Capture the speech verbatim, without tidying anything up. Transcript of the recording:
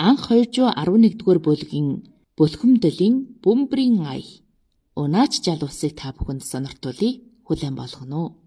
анх хоёрдугаар арваннэгдүгээр бүлгийн бүлхэмдлийн бөмбөрийн ая унаач жал усыг та бүхэнд сониртуулъя, хүлээн болгоно уу.